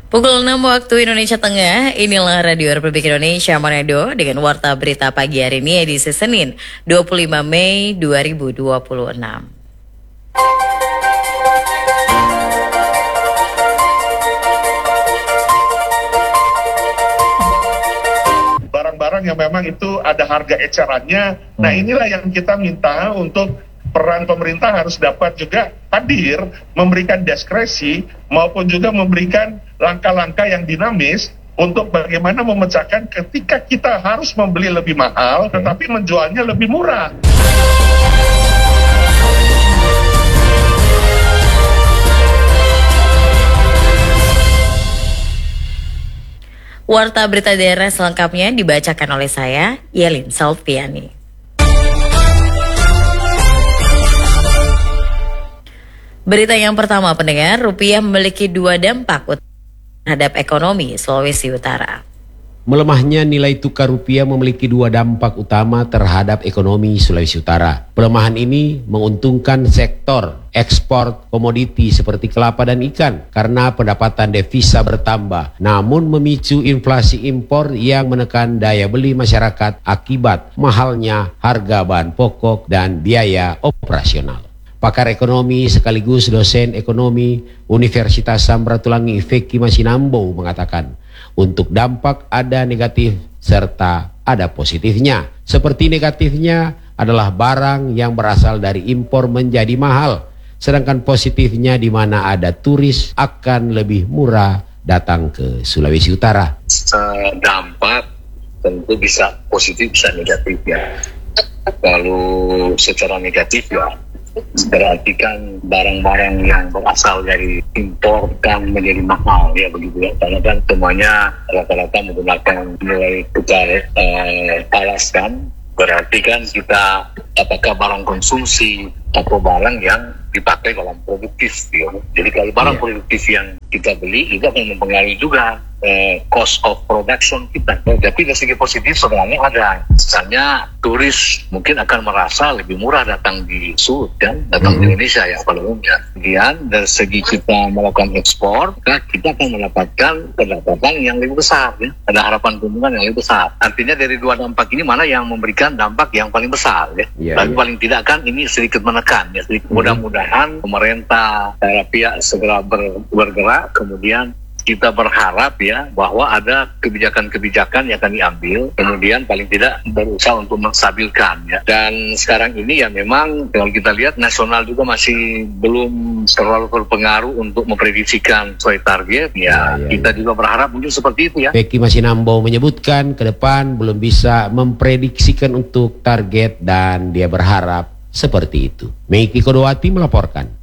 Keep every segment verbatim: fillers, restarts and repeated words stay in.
Pukul enam waktu Indonesia Tengah, inilah Radio Republik Indonesia Manado dengan Warta Berita Pagi hari ini edisi Senin dua puluh lima Mei dua ribu dua puluh enam. Barang-barang yang memang itu ada harga ecerannya, hmm. nah inilah yang kita minta untuk peran pemerintah harus dapat juga hadir, memberikan diskresi maupun juga memberikan langkah-langkah yang dinamis untuk bagaimana memecahkan ketika kita harus membeli lebih mahal tetapi menjualnya lebih murah. Warta Berita Daerah selengkapnya dibacakan oleh saya, Yelin Salviani. Berita yang pertama, pendengar, rupiah memiliki dua dampak terhadap ekonomi Sulawesi Utara. Melemahnya nilai tukar rupiah memiliki dua dampak utama terhadap ekonomi Sulawesi Utara. Pelemahan ini menguntungkan sektor ekspor komoditi seperti kelapa dan ikan karena pendapatan devisa bertambah, namun memicu inflasi impor yang menekan daya beli masyarakat akibat mahalnya harga bahan pokok dan biaya operasional. Pakar ekonomi sekaligus dosen ekonomi Universitas Samratulangi Feki Masinambo mengatakan, untuk dampak ada negatif serta ada positifnya. Seperti negatifnya adalah barang yang berasal dari impor menjadi mahal, sedangkan positifnya di mana ada turis akan lebih murah datang ke Sulawesi Utara. Dampak tentu bisa positif bisa negatif ya. Kalau secara negatif ya, berarti kan barang-barang yang berasal dari impor kan menjadi mahal ya begitu ya, karena kan semuanya rata-rata menggunakan nilai tukar eh, falas kan, berarti kan kita apakah barang konsumsi atau barang yang dipakai dalam produktif ya. Jadi kalau barang yeah. produktif yang kita beli itu akan mempengaruhi juga eh, cost of production kita. Tapi dari segi positif sebenarnya ada. Misalnya turis mungkin akan merasa lebih murah datang di Sud kan, datang mm-hmm. di Indonesia ya pada umumnya. Kemudian dari segi kita melakukan ekspor, kita akan mendapatkan pendapatan yang lebih besar ya. Ada harapan keuntungan yang lebih besar. Artinya dari dua dampak ini mana yang memberikan dampak yang paling besar ya. Yeah, Tapi yeah. paling tidak kan ini sedikit menekan ya, sedikit mm-hmm. mudah-mudahan pemerintah daerah pihak segera ber, bergerak, kemudian kita berharap ya bahwa ada kebijakan-kebijakan yang akan diambil, kemudian paling tidak berusaha untuk menstabilkan ya. Dan sekarang ini ya memang kalau kita lihat nasional juga masih belum terlalu berpengaruh untuk memprediksikan sesuai target ya, ya, ya kita ya. juga berharap mungkin seperti itu ya. Feki Masinambo menyebutkan ke depan belum bisa memprediksikan untuk target dan dia berharap seperti itu. Meiki Kodowati melaporkan.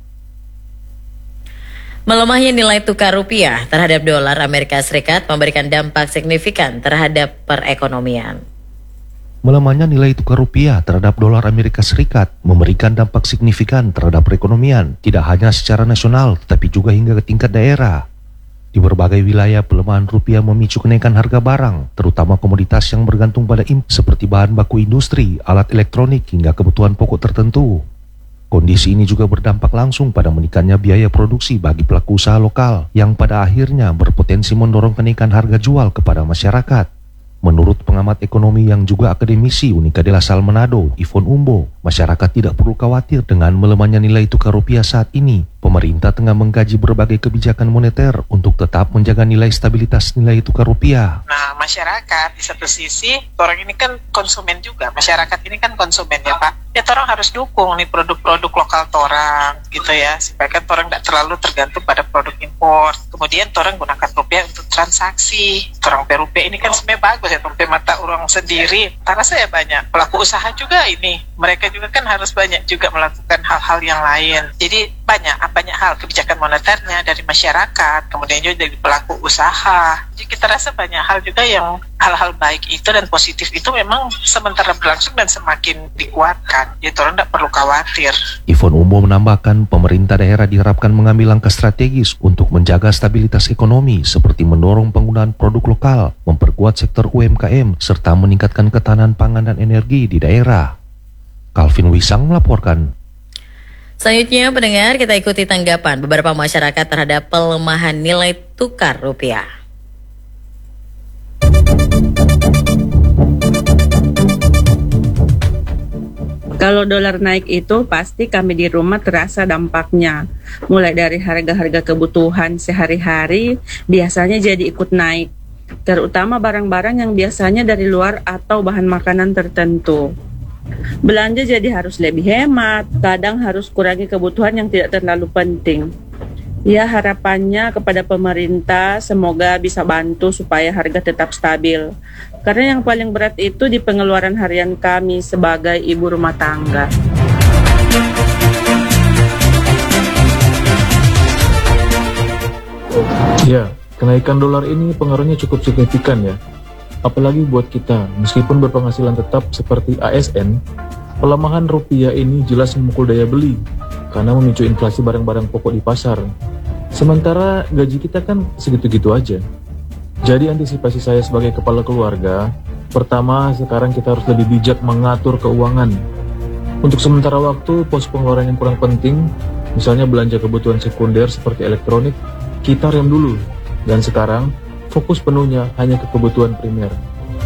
Melemahnya nilai tukar rupiah terhadap dolar Amerika Serikat memberikan dampak signifikan terhadap perekonomian. Melemahnya nilai tukar rupiah terhadap dolar Amerika Serikat memberikan dampak signifikan terhadap perekonomian, tidak hanya secara nasional tetapi juga hingga ke tingkat daerah. Di berbagai wilayah, pelemahan rupiah memicu kenaikan harga barang, terutama komoditas yang bergantung pada impor seperti bahan baku industri, alat elektronik hingga kebutuhan pokok tertentu. Kondisi ini juga berdampak langsung pada meningkatnya biaya produksi bagi pelaku usaha lokal yang pada akhirnya berpotensi mendorong kenaikan harga jual kepada masyarakat. Menurut pengamat ekonomi yang juga akademisi Unika de la Salle Manado, Ivon Umbo, masyarakat tidak perlu khawatir dengan melemahnya nilai tukar rupiah saat ini. Pemerintah tengah mengkaji berbagai kebijakan moneter untuk tetap menjaga nilai stabilitas nilai tukar rupiah. Nah, masyarakat di satu sisi, orang ini kan konsumen juga. Masyarakat ini kan konsumen ya Pak. Ya orang harus dukung nih produk-produk lokal torang gitu ya, supaya kan orang tidak terlalu tergantung pada produk impor. Kemudian orang gunakan rupiah untuk transaksi. Orang rupiah ini kan sebenarnya bagus ya, rupiah mata orang sendiri. Karena saya banyak pelaku usaha juga ini, mereka juga kan harus banyak juga melakukan hal-hal yang lain. Jadi banyak banyak hal kebijakan moneternya dari masyarakat, kemudian juga dari pelaku usaha. Jadi kita rasa banyak hal juga yang hal-hal baik itu dan positif itu memang sementara berlangsung dan semakin dikuatkan. Jadi orang tidak perlu khawatir. Ivon Umbo menambahkan pemerintah daerah diharapkan mengambil langkah strategis untuk menjaga stabilitas ekonomi seperti mendorong penggunaan produk lokal, memperkuat sektor U M K M, serta meningkatkan ketahanan pangan dan energi di daerah. Calvin Wisang melaporkan. Selanjutnya pendengar, kita ikuti tanggapan beberapa masyarakat terhadap pelemahan nilai tukar rupiah. Kalau dolar naik itu pasti kami di rumah terasa dampaknya. Mulai dari harga-harga kebutuhan sehari-hari biasanya jadi ikut naik. Terutama barang-barang yang biasanya dari luar atau bahan makanan tertentu. Belanja jadi harus lebih hemat, kadang harus kurangi kebutuhan yang tidak terlalu penting. Ya, harapannya kepada pemerintah semoga bisa bantu supaya harga tetap stabil. Karena yang paling berat itu di pengeluaran harian kami sebagai ibu rumah tangga. Ya, kenaikan dolar ini pengaruhnya cukup signifikan ya. Apalagi buat kita, meskipun berpenghasilan tetap seperti A S N, pelemahan rupiah ini jelas memukul daya beli karena memicu inflasi barang-barang pokok di pasar. Sementara gaji kita kan segitu-gitu aja. Jadi antisipasi saya sebagai kepala keluarga, pertama sekarang kita harus lebih bijak mengatur keuangan. Untuk sementara waktu, pos pengeluaran yang kurang penting, misalnya belanja kebutuhan sekunder seperti elektronik, kita rem dulu. Dan sekarang, fokus penuhnya hanya ke kebutuhan primer.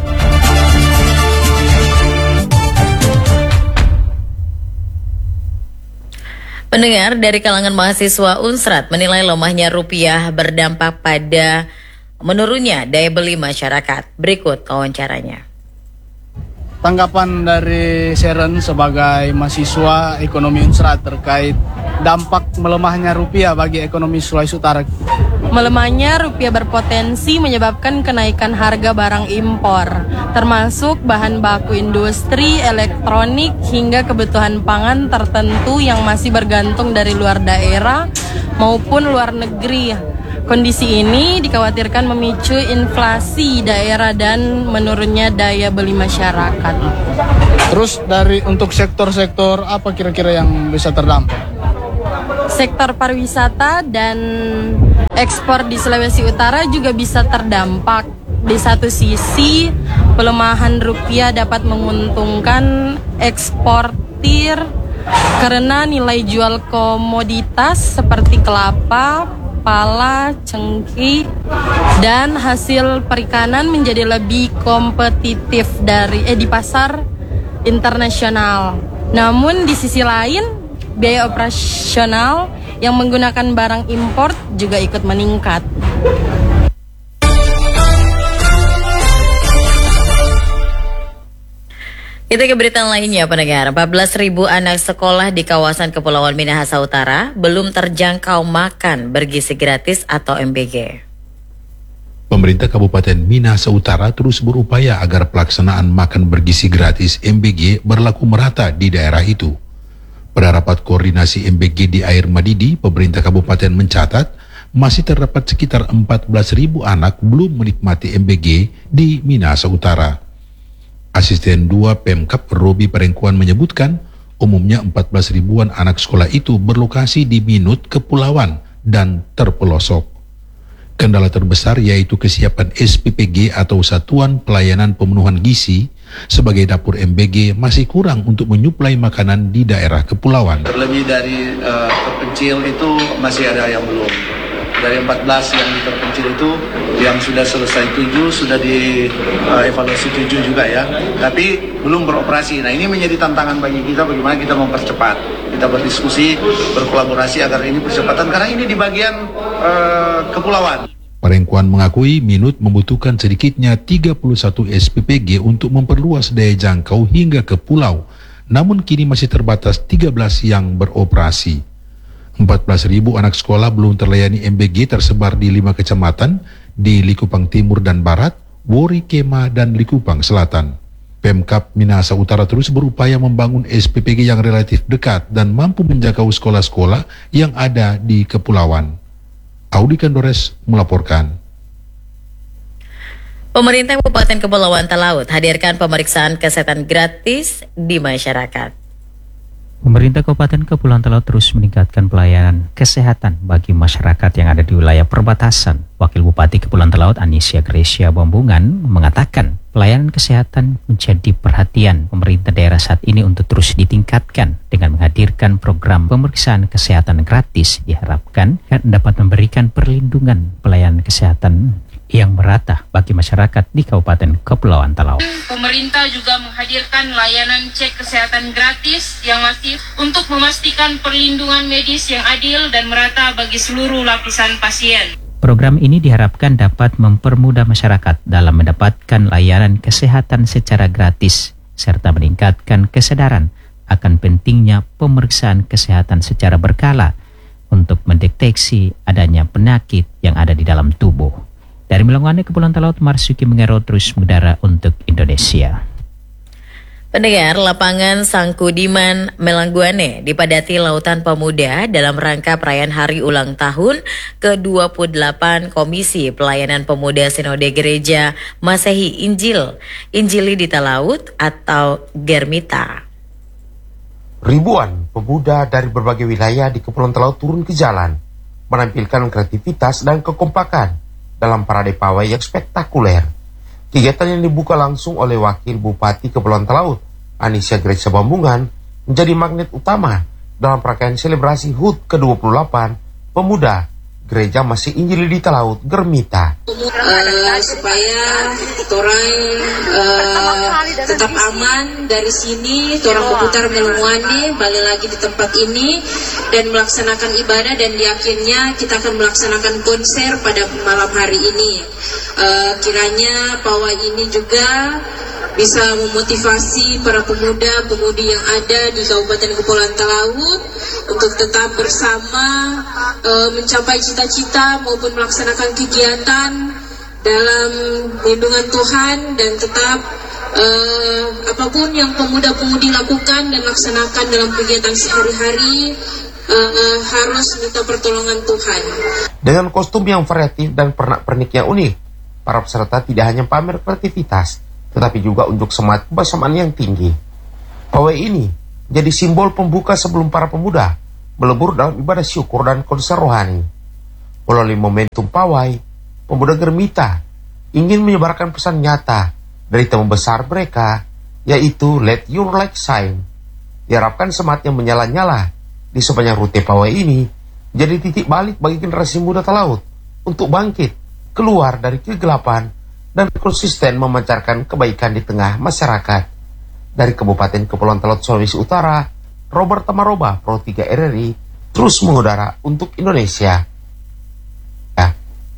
Pendengar dari kalangan mahasiswa Unsrat menilai lemahnya rupiah berdampak pada menurunnya daya beli masyarakat. Berikut wawancaranya. Tanggapan dari Sharon sebagai mahasiswa ekonomi Unsrat terkait dampak melemahnya rupiah bagi ekonomi Sulawesi Utara. Melemahnya rupiah berpotensi menyebabkan kenaikan harga barang impor, termasuk bahan baku industri, elektronik, hingga kebutuhan pangan tertentu yang masih bergantung dari luar daerah maupun luar negeri. Kondisi ini dikhawatirkan memicu inflasi daerah dan menurunnya daya beli masyarakat. Terus dari untuk sektor-sektor apa kira-kira yang bisa terdampak? Sektor pariwisata dan ekspor di Sulawesi Utara juga bisa terdampak. Di satu sisi, pelemahan rupiah dapat menguntungkan eksportir karena nilai jual komoditas seperti kelapa, pala, cengkeh, dan hasil perikanan menjadi lebih kompetitif dari eh, di pasar internasional. Namun di sisi lain, biaya operasional yang menggunakan barang impor juga ikut meningkat. Kita ke berita lainnya pendengar, empat belas ribu anak sekolah di kawasan Kepulauan Minahasa Utara belum terjangkau makan bergizi gratis atau M B G. Pemerintah Kabupaten Minahasa Utara terus berupaya agar pelaksanaan makan bergizi gratis M B G berlaku merata di daerah itu. Pada rapat koordinasi M B G di Air Madidi, pemerintah kabupaten mencatat masih terdapat sekitar empat belas ribu anak belum menikmati M B G di Minahasa Utara. Asisten dua Pemkab Robi Parengkuan menyebutkan, umumnya empat belas ribuan anak sekolah itu berlokasi di Minut, Kepulauan, dan terpelosok. Kendala terbesar yaitu kesiapan S P P G atau Satuan Pelayanan Pemenuhan Gizi sebagai dapur M B G masih kurang untuk menyuplai makanan di daerah kepulauan. Terlebih dari uh, terpencil itu masih ada yang belum. Dari empat belas yang terpencil itu yang sudah selesai tujuh, sudah dievaluasi uh, tujuh juga ya. Tapi belum beroperasi. Nah ini menjadi tantangan bagi kita bagaimana kita mempercepat. Kita berdiskusi, berkolaborasi agar ini percepatan karena ini di bagian uh, kepulauan. Parengkuan mengakui Minut membutuhkan sedikitnya tiga puluh satu S P P G untuk memperluas daya jangkau hingga ke pulau. Namun kini masih terbatas tiga belas yang beroperasi. empat belas ribu anak sekolah belum terlayani M B G tersebar di lima kecamatan di Likupang Timur dan Barat, Wori Kema, dan Likupang Selatan. Pemkab Minahasa Utara terus berupaya membangun S P P G yang relatif dekat dan mampu menjangkau sekolah-sekolah yang ada di kepulauan. Audi Kandores melaporkan. Pemerintah Kabupaten Kepulauan Talaut hadirkan pemeriksaan kesehatan gratis di masyarakat. Pemerintah Kabupaten Kepulauan Talaut terus meningkatkan pelayanan kesehatan bagi masyarakat yang ada di wilayah perbatasan. Wakil Bupati Kepulauan Talaut Anisya Gracia Bambungan mengatakan pelayanan kesehatan menjadi perhatian pemerintah daerah saat ini untuk terus ditingkatkan dengan menghadirkan program pemeriksaan kesehatan gratis. Diharapkan dapat memberikan perlindungan pelayanan kesehatan yang merata bagi masyarakat di Kabupaten Kepulauan Talaut. Pemerintah juga menghadirkan layanan cek kesehatan gratis yang masif untuk memastikan perlindungan medis yang adil dan merata bagi seluruh lapisan pasien. Program ini diharapkan dapat mempermudah masyarakat dalam mendapatkan layanan kesehatan secara gratis serta meningkatkan kesadaran akan pentingnya pemeriksaan kesehatan secara berkala untuk mendeteksi adanya penyakit yang ada di dalam tubuh. Dari Melongoane Kepulauan Talaut, Marsuki Mengero terus mengudara untuk Indonesia. Pendengar, lapangan Sangkudiman Melangguane dipadati lautan pemuda dalam rangka perayaan hari ulang tahun ke dua puluh delapan Komisi Pelayanan Pemuda Sinode Gereja Masehi Injil, Injili di Talaut atau Germita. Ribuan pemuda dari berbagai wilayah di Kepulauan Talaut turun ke jalan, menampilkan kreativitas dan kekompakan dalam parade pawai yang spektakuler. Kegiatan yang dibuka langsung oleh Wakil Bupati Kepulauan Talaut, Anisya Gracia Bambungan, menjadi magnet utama dalam rangkaian selebrasi H U T ke dua puluh delapan Pemuda Gereja Masih Injil di Talaut, Germita. Uh, supaya orang uh, tetap aman dari sini, orang berputar Melongoane balik lagi di tempat ini dan melaksanakan ibadah, dan di akhirnya kita akan melaksanakan konser pada malam hari ini. Uh, kiranya pawai ini juga bisa memotivasi para pemuda-pemudi yang ada di Kabupaten Kepulauan Talaut untuk tetap bersama uh, mencapai cita-cita maupun melaksanakan kegiatan dalam lindungan Tuhan, dan tetap uh, apapun yang pemuda-pemudi lakukan dan laksanakan dalam kegiatan sehari-hari uh, harus minta pertolongan Tuhan. Dengan kostum yang variatif dan pernak-pernik yang unik, para peserta tidak hanya pamer kreativitas, tetapi juga unjuk semangat kebersamaan yang tinggi. Pawai ini jadi simbol pembuka sebelum para pemuda melebur dalam ibadah syukur dan konser rohani. Melalui momentum pawai, pemuda Germita ingin menyebarkan pesan nyata dari tema besar mereka, yaitu Let Your Light Shine. Diharapkan semangat yang menyala-nyala di sepanjang rute pawai ini jadi titik balik bagi generasi muda Talaut untuk bangkit, keluar dari kegelapan, dan konsisten memancarkan kebaikan di tengah masyarakat. Dari Kabupaten Kepulauan Talaut, Sulawesi Utara, Robert Tamaroba, Pro tiga R R I, terus mengudara untuk Indonesia. Ya.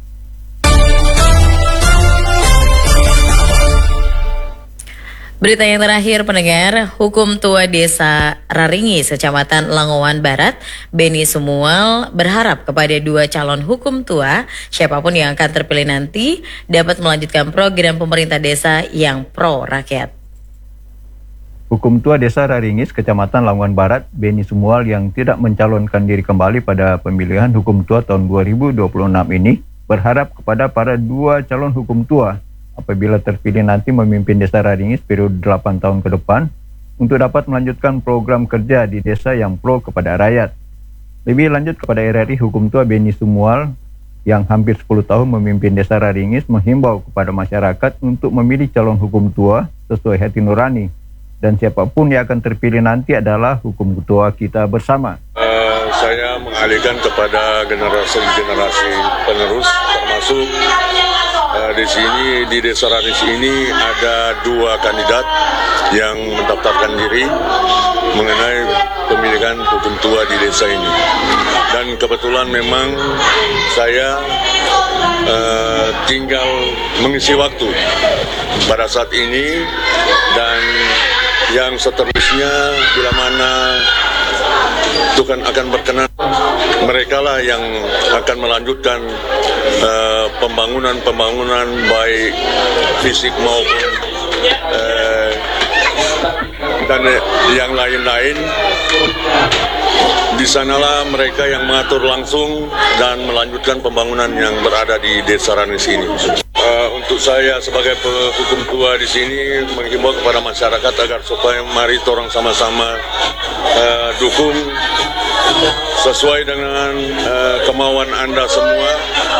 Berita yang terakhir, pendengar, Hukum Tua Desa Raringis, Kecamatan Langowan Barat, Beni Sumual, berharap kepada dua calon hukum tua, siapapun yang akan terpilih nanti, dapat melanjutkan program pemerintah desa yang pro rakyat. Hukum Tua Desa Raringis, Kecamatan Langowan Barat, Beni Sumual yang tidak mencalonkan diri kembali pada pemilihan Hukum Tua tahun dua ribu dua puluh enam ini, berharap kepada para dua calon hukum tua apabila terpilih nanti memimpin Desa Raringis periode delapan tahun ke depan untuk dapat melanjutkan program kerja di desa yang pro kepada rakyat. Lebih lanjut kepada R R I, Hukum Tua Beni Sumual yang hampir sepuluh tahun memimpin Desa Raringis menghimbau kepada masyarakat untuk memilih calon hukum tua sesuai hati nurani, dan siapapun yang akan terpilih nanti adalah hukum tua kita bersama. Uh, saya mengalihkan kepada generasi-generasi penerus, termasuk Uh, di sini di Desa Raringis ini ada dua kandidat yang mendaftarkan diri mengenai pemilihan hukum tua di desa ini, dan kebetulan memang saya uh, tinggal mengisi waktu pada saat ini, dan yang seterusnya bila mana Tuhan akan berkenan, mereka lah yang akan melanjutkan pembangunan-pembangunan uh, baik fisik maupun uh, dan yang lain-lain di sanalah mereka yang mengatur langsung dan melanjutkan pembangunan yang berada di Desa Ranis ini. Uh, untuk saya sebagai hukum tua di sini menghimbau kepada masyarakat agar supaya mari orang sama-sama uh, dukung sesuai dengan uh, kemauan Anda semua,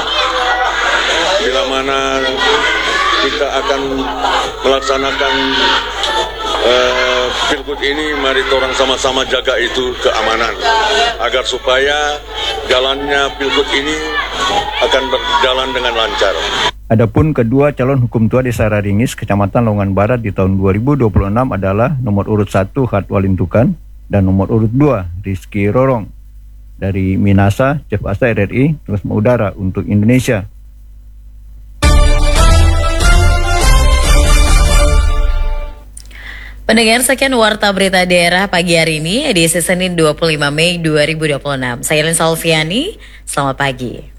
bila mana kita akan melaksanakan uh, pilgub ini, mari orang sama-sama jaga itu keamanan agar supaya jalannya pilgub ini akan berjalan dengan lancar. Adapun kedua calon hukum tua Desa Raringis, Kecamatan Lamongan Barat di tahun dua ribu dua puluh enam adalah nomor urut satu Hat Walintukan dan nomor urut dua Rizky Rorong. Dari Minasa, Chief Asa R R I, terus mengudara untuk Indonesia. Pendengar, sekian Warta Berita Daerah pagi hari ini, edisi Senin dua puluh lima Mei dua ribu dua puluh enam. Saya Lin Salviani, selamat pagi.